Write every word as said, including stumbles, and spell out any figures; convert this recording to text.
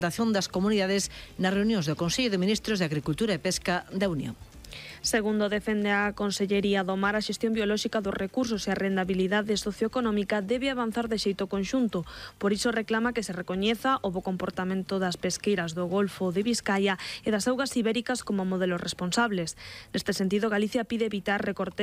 das comunidades nas reunións do Consello de Ministros de Agricultura e Pesca da Unión. Segundo defende a Consellería do Mar, a xestión biolóxica dos recursos e a rendabilidade socioeconómica debe avanzar de xeito conxunto. Por iso reclama que se recoñeza o bo comportamento das pesqueiras do Golfo de Vizcaya e das augas ibéricas como modelos responsables. Neste sentido, Galicia pide evitar recortes